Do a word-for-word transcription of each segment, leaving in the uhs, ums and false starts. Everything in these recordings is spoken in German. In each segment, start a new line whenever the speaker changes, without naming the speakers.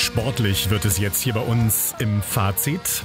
Sportlich wird es jetzt hier bei uns im Fazit.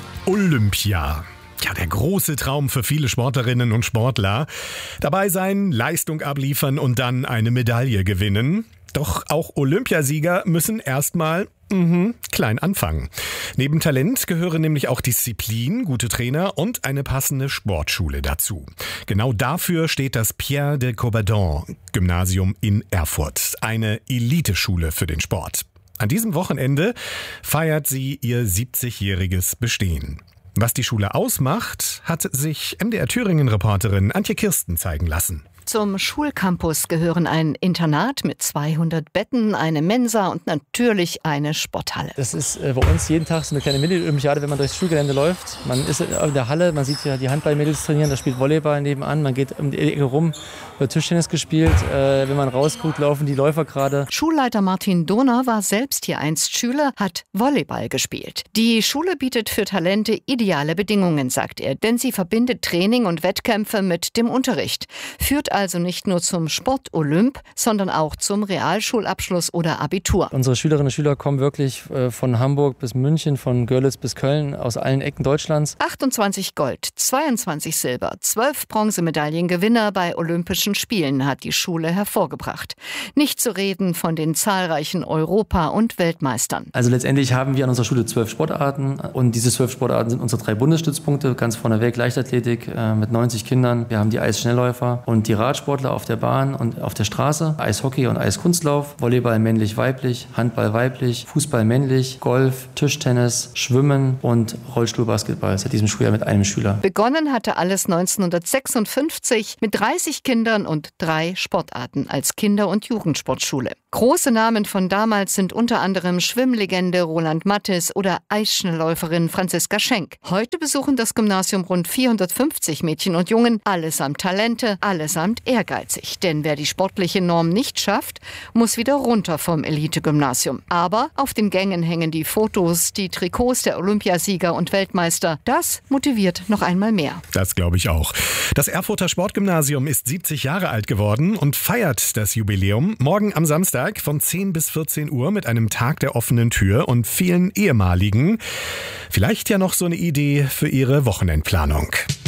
Olympia. Ja, der große Traum für viele Sportlerinnen und Sportler. Dabei sein, Leistung abliefern und dann eine Medaille gewinnen. Doch auch Olympiasieger müssen erstmal mhm, klein anfangen. Neben Talent gehören nämlich auch Disziplin, gute Trainer und eine passende Sportschule dazu. Genau dafür steht das Pierre de Coubertin-Gymnasium in Erfurt. Eine Eliteschule für den Sport. An diesem Wochenende feiert sie ihr siebzigjähriges Bestehen. Was die Schule ausmacht, hat sich M D R Thüringen-Reporterin Antje Kirsten zeigen lassen.
Zum Schulcampus gehören ein Internat mit zweihundert Betten, eine Mensa und natürlich eine Sporthalle.
Das ist äh, bei uns jeden Tag so eine kleine Mini-Olympiade, wenn man durchs Schulgelände läuft. Man ist in der Halle, man sieht ja die Handballmädels trainieren, da spielt Volleyball nebenan, man geht um die Ecke rum, wird Tischtennis gespielt. Äh, wenn man rausguckt, laufen die Läufer gerade.
Schulleiter Martin Dohner war selbst hier einst Schüler, hat Volleyball gespielt. Die Schule bietet für Talente ideale Bedingungen, sagt er, denn sie verbindet Training und Wettkämpfe mit dem Unterricht. Führt also nicht nur zum Sport-Olymp, sondern auch zum Realschulabschluss oder Abitur.
Unsere Schülerinnen und Schüler kommen wirklich von Hamburg bis München, von Görlitz bis Köln, aus allen Ecken Deutschlands.
achtundzwanzig Gold, zweiundzwanzig Silber, zwölf Bronzemedaillengewinner bei Olympischen Spielen hat die Schule hervorgebracht. Nicht zu reden von den zahlreichen Europa- und Weltmeistern.
Also letztendlich haben wir an unserer Schule zwölf Sportarten und diese zwölf Sportarten sind unsere drei Bundesstützpunkte. Ganz vorneweg Leichtathletik äh, mit neunzig Kindern. Wir haben die Eisschnellläufer und die Radsportler auf der Bahn und auf der Straße, Eishockey und Eiskunstlauf, Volleyball männlich-weiblich, Handball weiblich, Fußball männlich, Golf, Tischtennis, Schwimmen und Rollstuhlbasketball seit diesem Schuljahr mit einem Schüler.
Begonnen hatte alles neunzehnhundertsechsundfünfzig mit dreißig Kindern und drei Sportarten als Kinder- und Jugendsportschule. Große Namen von damals sind unter anderem Schwimmlegende Roland Matthes oder Eisschnellläuferin Franziska Schenk. Heute besuchen das Gymnasium rund vierhundertfünfzig Mädchen und Jungen, allesamt Talente, allesamt ehrgeizig. Denn wer die sportliche Norm nicht schafft, muss wieder runter vom Elite-Gymnasium. Aber auf den Gängen hängen die Fotos, die Trikots der Olympiasieger und Weltmeister. Das motiviert noch einmal mehr.
Das glaube ich auch. Das Erfurter Sportgymnasium ist siebzig Jahre alt geworden und feiert das Jubiläum morgen am Samstag von zehn bis vierzehn Uhr mit einem Tag der offenen Tür und vielen ehemaligen. Vielleicht ja noch so eine Idee für Ihre Wochenendplanung.